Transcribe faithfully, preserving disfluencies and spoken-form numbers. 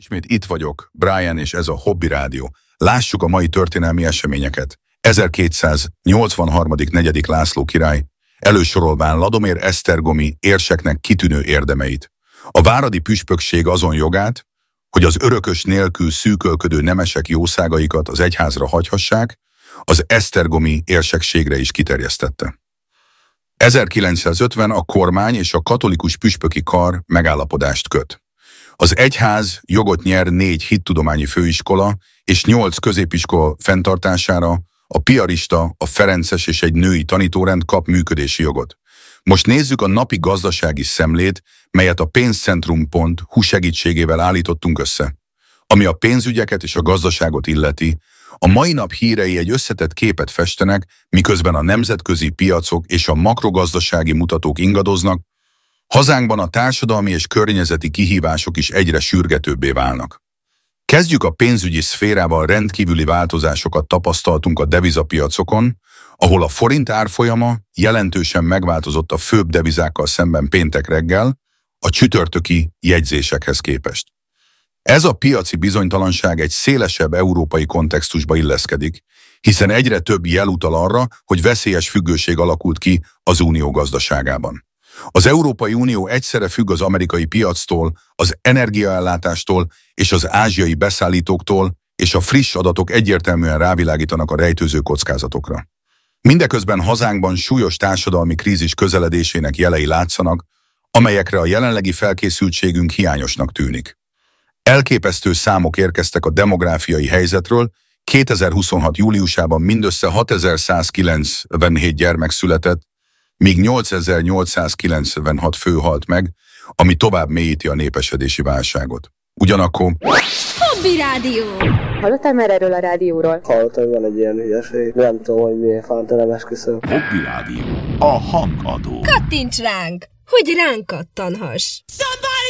Ismét itt vagyok, Brian, és ez a Hobby Rádió. Lássuk a mai történelmi eseményeket. ezerkétszáznyolcvanhárom. negyedik László király, elősorolván Ladomér esztergomi érseknek kitűnő érdemeit. A váradi püspökség azon jogát, hogy az örökös nélkül szűkölködő nemesek jószágaikat az egyházra hagyhassák, az esztergomi érsekségre is kiterjesztette. ezerkilencszázötven a kormány és a katolikus püspöki kar megállapodást köt. Az egyház jogot nyer négy hittudományi főiskola és nyolc középiskola fenntartására, a piarista, a ferences és egy női tanítórend kap működési jogot. Most nézzük a napi gazdasági szemlét, melyet a pénzcentrum pont hu segítségével állítottunk össze. Ami a pénzügyeket és a gazdaságot illeti, a mai nap hírei egy összetett képet festenek, miközben a nemzetközi piacok és a makrogazdasági mutatók ingadoznak, hazánkban a társadalmi és környezeti kihívások is egyre sürgetőbbé válnak. Kezdjük a pénzügyi szférával. Rendkívüli változásokat tapasztaltunk a devizapiacokon, ahol a forint árfolyama jelentősen megváltozott a főbb devizákkal szemben péntek reggel a csütörtöki jegyzésekhez képest. Ez a piaci bizonytalanság egy szélesebb európai kontextusba illeszkedik, hiszen egyre több jel utal arra, hogy veszélyes függőség alakult ki az unió gazdaságában. Az Európai Unió egyszerre függ az amerikai piactól, az energiaellátástól és az ázsiai beszállítóktól, és a friss adatok egyértelműen rávilágítanak a rejtőző kockázatokra. Mindeközben hazánkban súlyos társadalmi krízis közeledésének jelei látszanak, amelyekre a jelenlegi felkészültségünk hiányosnak tűnik. Elképesztő számok érkeztek a demográfiai helyzetről. kétezer-huszonhat. júliusában mindössze hatezer-százkilencvenhét gyermek született, míg nyolcezer-nyolcszázkilencvenhat fő halt meg, ami tovább mélyíti a népesedési válságot. Ugyanakkor... Hobby Rádió! Hallottál már erről a rádióról? Hallottam, van egy ilyen hülyeség. Nem tudom, hogy miért fánt, nem esküszöm. Hobby Rádió. A hangadó. Kattints ránk, hogy ránk kattanhass!